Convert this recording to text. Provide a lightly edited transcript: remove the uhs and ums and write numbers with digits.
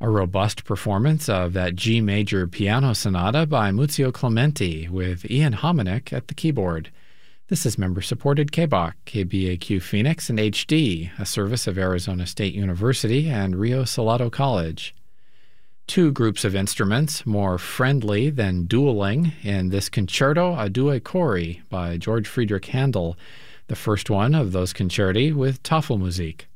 A robust performance of that G major piano sonata by Muzio Clementi with Ian Hominick at the keyboard. This is member-supported KBOC, KBAQ Phoenix, and HD, a service of Arizona State University and Rio Salado College. Two groups of instruments more friendly than dueling in this concerto a due cori by George Friedrich Handel, the first one of those concerti with Tafelmusik.